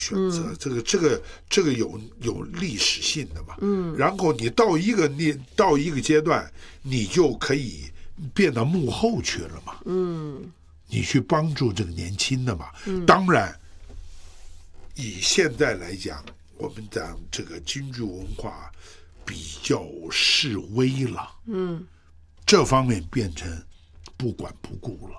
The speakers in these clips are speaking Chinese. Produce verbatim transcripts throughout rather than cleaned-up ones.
选择，嗯、这个这个这个有有历史性的嘛， 嗯， 然后你到一个你到一个阶段，你就可以变到幕后去了嘛， 嗯， 你去帮助这个年轻的嘛， 嗯， 当然，以现在来讲，我们讲这个京剧文化比较式微了， 嗯， 这方面变成不管不顾了。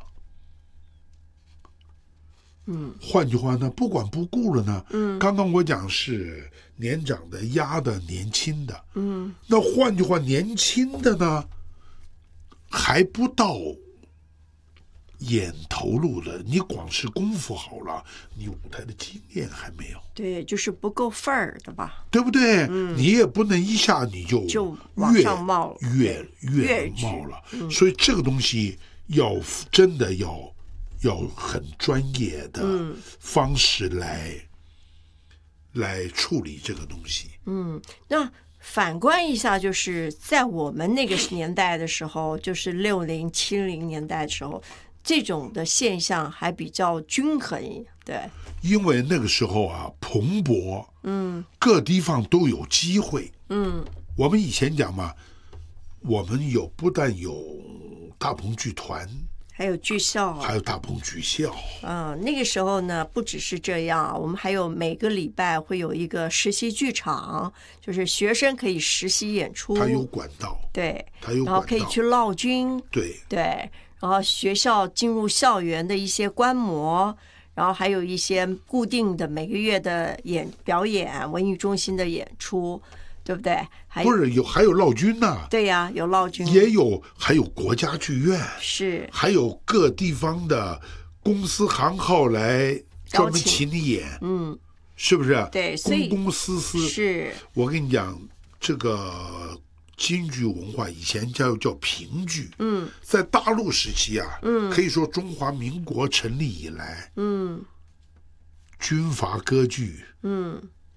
嗯， 换句话呢，不管不顾了呢， 嗯， 刚刚我讲是年长的压的年轻的， 嗯， 那换句话，年轻的呢还不到眼投入的，你光是功夫好了，你舞台的经验还没有， 对，就是不够份儿的吧， 对不对？ 嗯， 你也不能一下你就就往上冒了， 越越越冒了， 嗯， 所以这个东西要真的要。要很专业的方式来、嗯、来处理这个东西。 嗯，那反观一下，就是在我们那个年代的时候，就是六零七零年代的时候，这种的现象还比较均衡，对。 因为那个时候啊，蓬勃， 嗯， 各地方都有机会。 嗯， 我们以前讲嘛，我们有不但有大鹏剧团。 还有剧校， 还有大鹏剧校。 嗯，那个时候呢，不只是这样，我们还有每个礼拜会有一个实习剧场，就是学生可以实习演出。 他有管道， 对， 他有管道， 然后可以去烙军， 对对，然后学校进入校园的一些观摩，然后还有一些固定的每个月的演表演，文艺中心的演出。对不对？还不是有还有烙军呢、啊？ 对呀、啊，有烙军， 也有还有国家剧院， 是还有各地方的公司行号来专门请你演， 嗯， 是不是？ 对，所以公公司司是。 我跟你讲，这个京剧文化以前叫叫评剧， 嗯， 在大陆时期啊， 嗯， 可以说中华民国成立以来， 嗯， 军阀割据， 嗯。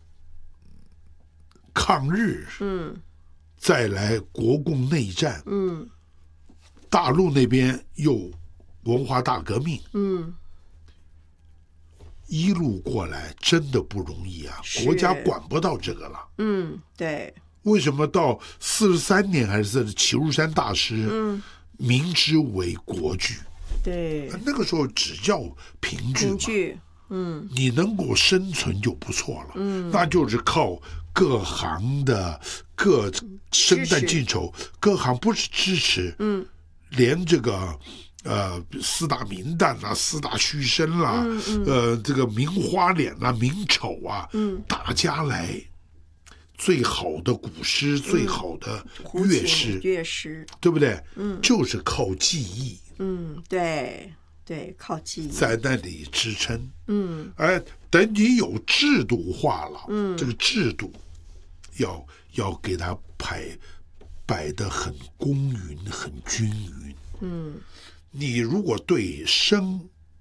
抗日， 嗯， 再来国共内战， 嗯， 大陆那边又文化大革命， 嗯， 一路过来真的不容易啊，国家管不到这个了。 嗯，对。 为什么到四十三年还是齐如山大师， 嗯， 明之为国剧？ 对， 那个时候只叫评剧嘛， 评剧，嗯， 你能够生存就不错了， 嗯， 那就是靠各行的各生旦净丑，各行不是支持， 嗯， 连这个呃四大名旦啦、四大须生啦， 嗯嗯、 呃这个名花脸啦、名丑啊， 嗯， 大家来最好的古诗、嗯、最好的乐师、 乐师， 对不对？ 嗯， 就是靠技艺， 嗯，对。对，靠记忆在那里支撑。 嗯， 哎，等你有制度化了， 嗯， 这个制度要要给它排摆得很公允、很均匀。 嗯， 你如果对生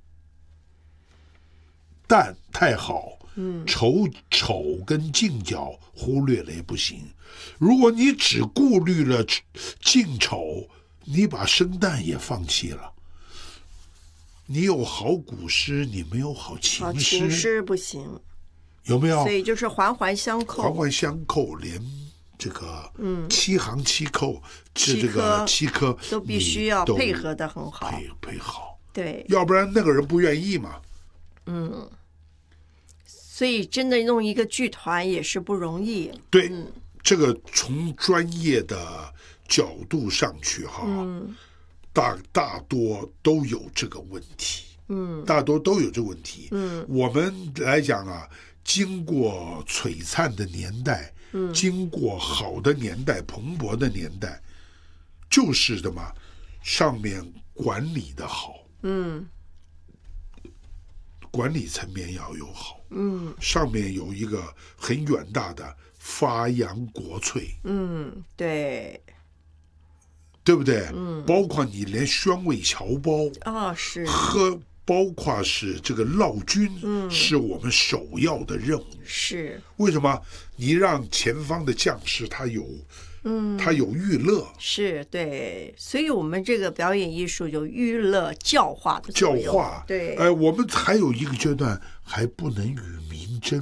旦太好， 嗯， 丑丑跟净角忽略了也不行。如果你只顾虑了净丑，你把生旦也放弃了。你有好古诗，你没有好情诗， 好情诗不行， 有没有？ 所以就是环环相扣， 环环相扣，连这个嗯七行七扣， 七这个七科都必须要配合的很好， 配配好， 对， 要不然那个人不愿意嘛。 嗯，所以真的弄一个剧团也是不容易。 对， 嗯、 这个从专业的角度上去哈。 嗯大大多都有这个问题， 嗯， 大多都有这个问题， 嗯， 我们来讲啊，经过璀璨的年代， 嗯， 经过好的年代、蓬勃的年代，就是的嘛，上面管理的好， 嗯， 管理层面要有好， 嗯， 上面有一个很远大的发扬国粹， 嗯，对。 对不对？ 嗯， 包括你连宣慰侨胞啊、哦，是和包括是这个烙军， 嗯， 是我们首要的任务。 是为什么？你让前方的将士他有， 嗯， 他有娱乐， 是对，所以我们这个表演艺术有娱乐教化的作用， 教化。 对， 哎，我们还有一个阶段还不能与民争。